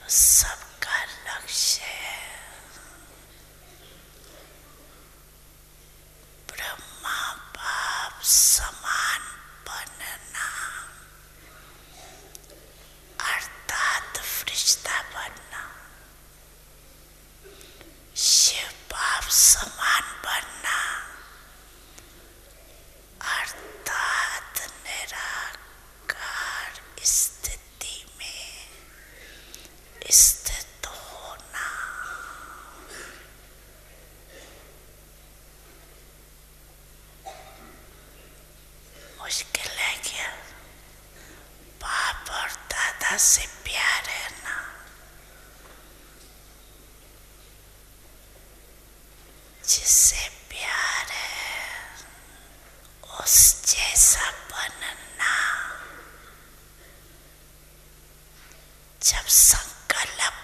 सबका लक्ष्य है ब्रह्मा बाप समान बनना, अर्थात फरिश्ता बनना। शिव बाप समान बनना, अर्थात निराकार स्थिति में स्थित होना। मुश्किल है क्या? बाप और दादा से प्यार है ना, जिससे प्यार है उस जैसा बनना। जब संकल्प